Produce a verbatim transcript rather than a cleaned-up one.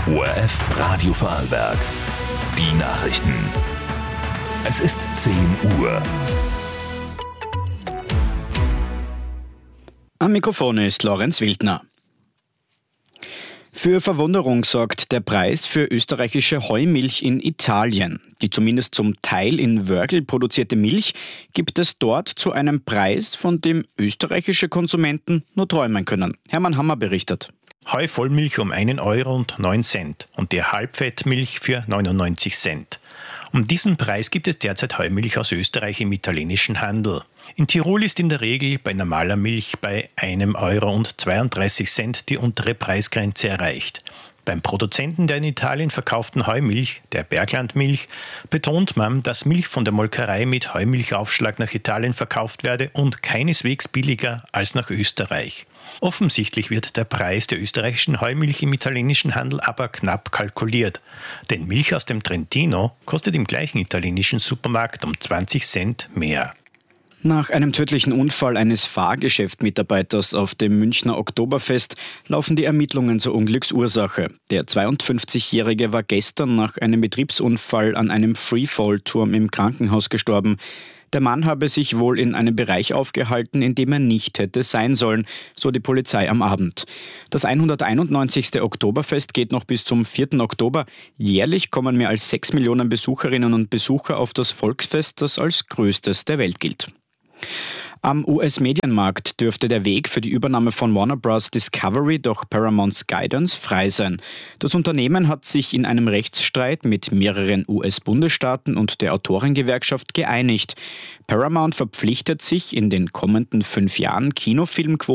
O R F Radio Vorarlberg. Die Nachrichten. Es ist zehn Uhr. Am Mikrofon ist Lorenz Wildner. Für Verwunderung sorgt der Preis für österreichische Heumilch in Italien. Die zumindest zum Teil in Wörgl produzierte Milch gibt es dort zu einem Preis, von dem österreichische Konsumenten nur träumen können. Hermann Hammer berichtet. Heu-Vollmilch um einen Euro und neun Cent und die Halbfettmilch für neunundneunzig Cent. Um diesen Preis gibt es derzeit Heumilch aus Österreich im italienischen Handel. In Tirol ist in der Regel bei normaler Milch bei einem Euro und zweiunddreißig Cent die untere Preisgrenze erreicht. Beim Produzenten der in Italien verkauften Heumilch, der Berglandmilch, betont man, dass Milch von der Molkerei mit Heumilchaufschlag nach Italien verkauft werde und keineswegs billiger als nach Österreich. Offensichtlich wird der Preis der österreichischen Heumilch im italienischen Handel aber knapp kalkuliert. Denn Milch aus dem Trentino kostet im gleichen italienischen Supermarkt um zwanzig Cent mehr. Nach einem tödlichen Unfall eines Fahrgeschäftmitarbeiters auf dem Münchner Oktoberfest laufen die Ermittlungen zur Unglücksursache. Der zweiundfünfzigjährige war gestern nach einem Betriebsunfall an einem Freefall-Turm im Krankenhaus gestorben. Der Mann habe sich wohl in einem Bereich aufgehalten, in dem er nicht hätte sein sollen, so die Polizei am Abend. Das hunderteinundneunzigste Oktoberfest geht noch bis zum vierten Oktober. Jährlich kommen mehr als sechs Millionen Besucherinnen und Besucher auf das Volksfest, das als größtes der Welt gilt. Am U S-Medienmarkt dürfte der Weg für die Übernahme von Warner Bros. Discovery durch Paramount Skydance frei sein. Das Unternehmen hat sich in einem Rechtsstreit mit mehreren U S-Bundesstaaten und der Autorengewerkschaft geeinigt. Paramount verpflichtet sich, in den kommenden fünf Jahren Kinofilmquoten